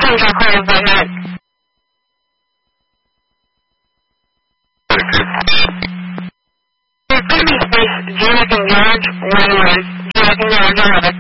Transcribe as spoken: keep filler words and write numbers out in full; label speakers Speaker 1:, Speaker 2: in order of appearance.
Speaker 1: Angel Call, go ahead. There's going to be space, Jonathan George, one one, Jonathan George, another.